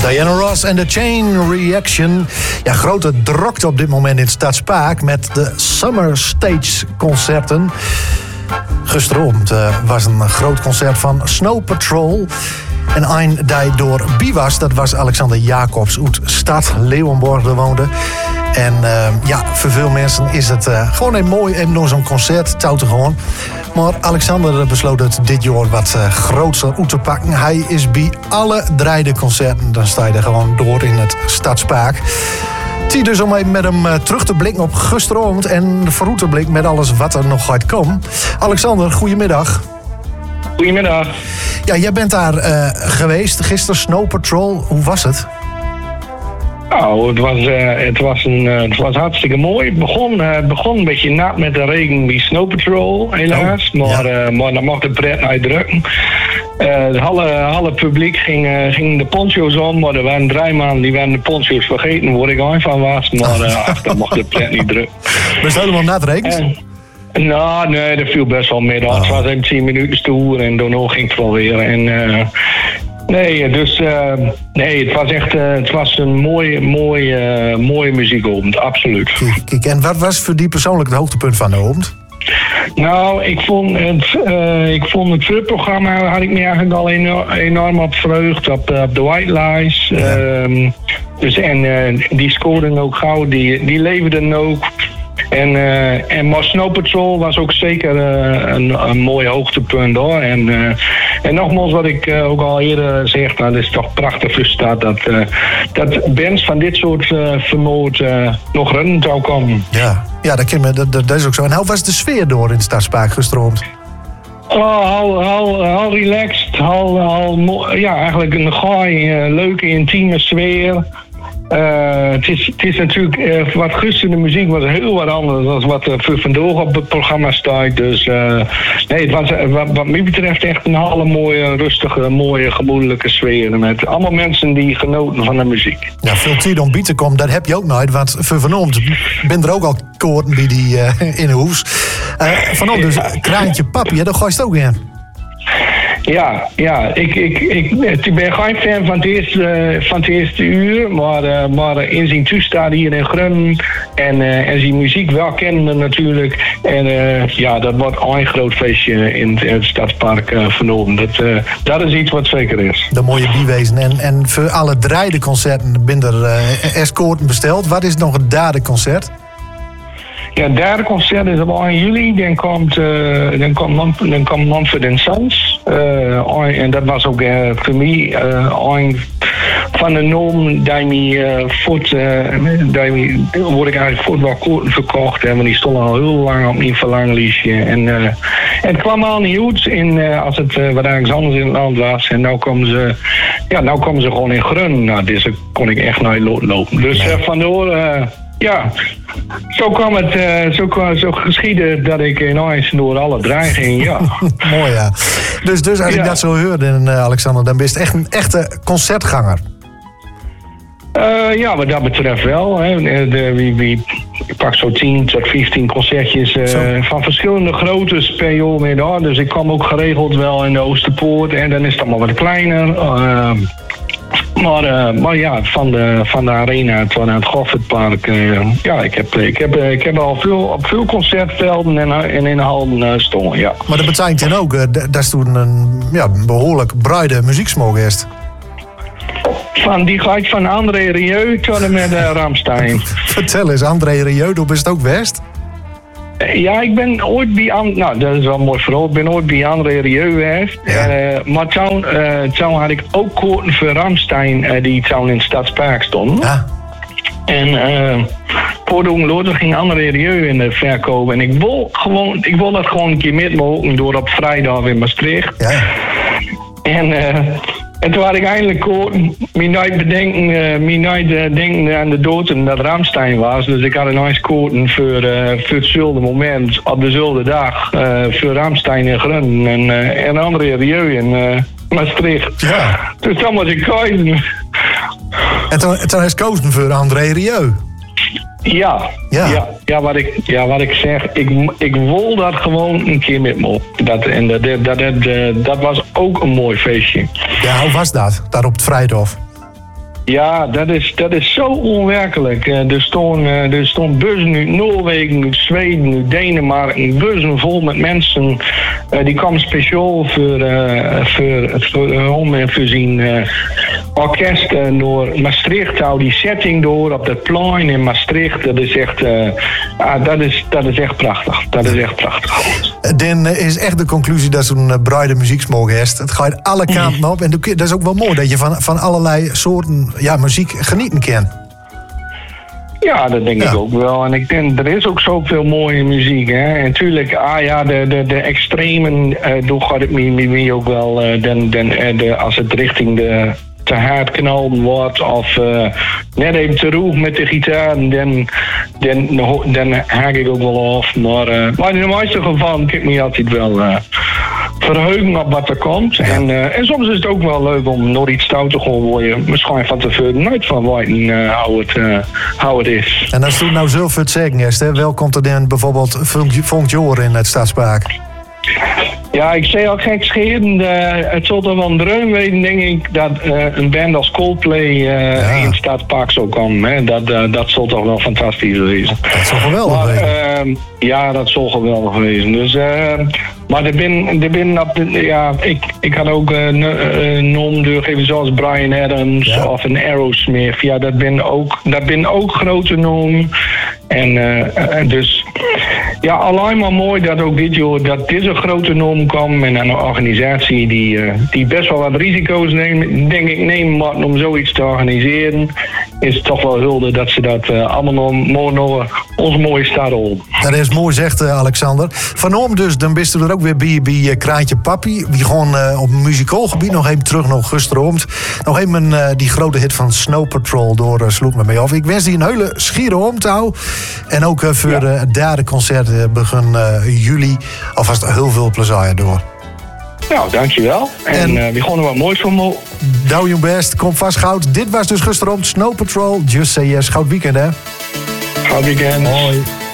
Diana Ross en The Chain Reaction. Ja, grote drukte op dit moment in het Stadspark met de Summer Stage concerten. Gisteravond was een groot concert van Snow Patrol. En een die door Biwas, dat was Alexander Jacobs uit Stad Leeuwenborg woonde. En voor veel mensen is het gewoon een mooi om door zo'n concert touw te gaan. Maar Alexander besloot het dit jaar wat groter uit te pakken. Hij is bij alle drie concerten, dan sta je er gewoon door in het Stadspark. Het is dus om even met hem terug te blikken op gisteravond en vooruit te blikken met alles wat er nog gaat komen. Alexander, goedemiddag. Goedemiddag. Ja, jij bent daar geweest gisteren, Snow Patrol. Hoe was het? Nou, het was hartstikke mooi. Het begon een beetje nat met de regen bij Snow Patrol, helaas. Maar dan mocht de pret uitdrukken. Het hele publiek ging de poncho's om, maar er waren 3 maanden die waren de poncho's vergeten, waar ik aan van was. Maar dan mocht de pret niet drukken. Was het helemaal nat regen? Nou, nee, dat viel best wel mee. Het was even 10 minuten stoer en daarna ging het wel weer. En het was een mooie muziekavond, absoluut. Kijk, en wat was voor die persoonlijk het hoogtepunt van de avond? Nou, ik vond het voorprogramma had ik me eigenlijk al enorm op verheugd op de White Lies. Ja. Die scoorden ook gauw, die leverden ook. Maar Snow Patrol was ook zeker een mooi hoogtepunt hoor. En nogmaals, wat ik ook al eerder zeg, dat is toch prachtig voor Stad dat bands van dit soort vermoed nog runnen zou komen. Ja, dat is ook zo. En hoe was de sfeer door in het Stadspark gisteravond? Al relaxed, eigenlijk een gaai, leuke, intieme sfeer. Het is natuurlijk, wat gisteren de muziek was heel wat anders dan wat voor vandaag op het programma staat. Dus het was wat mij betreft echt een hele mooie, rustige, mooie, gemoedelijke sfeer. Met allemaal mensen die genoten van de muziek. Ja, veel tijd om bij te komen, dat heb je ook nooit. Want voor vanavond ben er ook al koorten bij die in de hoes. Vanavond dus Kraantje Papi, daar ga je het ook in. Ja, ik ben geen fan van het eerste uur, maar in zijn toestand hier in Grun en zijn muziek wel kennen natuurlijk. En dat wordt een groot feestje in het Stadspark vanavond. Dat is iets wat zeker is. De mooie biewezen. En voor alle 3 concerten ben er escorten besteld. Wat is nog het derde concert? Ja, het derde concert is op 1 juli. Dan komt Mumford & Sons. En dat was ook voor mij een van de nomen die me word ik eigenlijk voort wel koorten verkocht. Want die stonden al heel lang op mijn verlanglijstje. En het kwam al niet uit als het wat ergens anders in het land was. En nou komen ze gewoon in Grun. Nou, dus kon ik echt naar lopen. Dus vandoor... zo kwam het, zo geschiedde dat ik ineens door alle 3 ging, ja. Mooi, ja. Dus als ik dat zo hoorde, Alexander, dan ben je echt een echte concertganger. Wat dat betreft wel. Hè. Ik pak zo 10 tot 15 concertjes van verschillende groottes per jaar mee door. Dus ik kwam ook geregeld wel in de Oosterpoort en dan is het allemaal wat kleiner. Maar ja, van de arena tot aan het Goffertpark. Ik heb al op veel concertvelden en in de hallen stonden, ja. Maar dat betekent dan ook, dat is toen een behoorlijk bruide muzieksmoog is. Die gaat van André Rieu tot en met Rammstein. Vertel eens, André Rieu, hoe is het ook best? Ja, ik ben ooit bij... Nou, dat is wel een mooi verhaal. Ik ben ooit bij André Rieu geweest. Ja. Maar toen had ik ook koorten voor Rammstein die toen in het Stadspark stonden. Ja. En voor de ongelooflijk ging André Rieu in de verkoop. En ik wil dat gewoon een keer metmogen door op vrijdag in Maastricht. Ja. En toen had ik eindelijk koorten, mij nooit denken aan de dood en dat Rammstein was. Dus ik had een nice koorten voor hetzelfde moment, op dezelfde dag, voor Rammstein in Grun en André Rieu in Maastricht. Ja. Dus dan was ik kiezen. En toen is kozen voor André Rieu? Ja, wat ik zeg, ik wil dat gewoon een keer met me. Dat was ook een mooi feestje. Ja, hoe was dat, daar op het Vrijhof? Ja, dat is zo onwerkelijk. Er stonden bussen uit Noorwegen, uit Zweden, uit Denemarken, bussen vol met mensen. Die kwamen speciaal voor zijn orkest door Maastricht. Hou die setting door op dat plein in Maastricht. Dat is echt, dat is echt prachtig. Dat is echt prachtig. Dan is echt de conclusie dat zo'n bruide muzieksmogen heeft. Het gaat alle kanten op. En dat is ook wel mooi dat je van allerlei soorten muziek genieten kan. Ja, dat denk ik ook wel. En ik denk, er is ook zoveel mooie muziek. Hè? En natuurlijk, de extremen, door gaat het me ook wel. Als het richting te hard knallen wordt of net even te roeg met de gitaar, dan haak ik ook wel af. Maar in de meeste gevallen kan ik me altijd wel verheugen op wat er komt. Ja. En soms is het ook wel leuk om nog iets stout te gaan worden. Misschien van tevoren nooit van weten hoe het is. En als je nou zo veel zeggen is, wel komt er dan bijvoorbeeld volgend jaar in het Stadspark? Ja, ik zei al gek scheren. Het zal er wel een dreun weten, denk ik, dat een band als Coldplay in het Stadspark zou komen. Hè. Dat zal toch wel fantastisch wezen. Dat zal geweldig wezen. Ja, dat zal geweldig wezen. Dus, maar ik had ook noem doorgeven zoals Bryan Adams of een Aerosmith. Ja, dat ben ook grote noem. En dus ja, alleen maar mooi dat ook dit jaar dat deze grote norm kwam en een organisatie die best wel wat risico's nemen om zoiets te organiseren. Is het toch wel hulde dat ze dat allemaal nog ons mooie stad op. Dat is mooi zegt Alexander. Vanavond dus, dan bist u er ook weer bij Kraantje Papi. Die gewoon op muzikaal gebied nog even terug naar gisteravond. Nog even die grote hit van Snow Patrol door Sloeg me mee af. Ik wens die een hele schiere omtouw. En ook voor daar de concerten begin juli alvast heel veel plezier door. Nou, dankjewel. En we gaan er wat moois van mogen. Doe je best, kom vast goud. Dit was dus gisteravond Snow Patrol. Just say yes. Goud weekend, hè? Goud weekend. Hoi.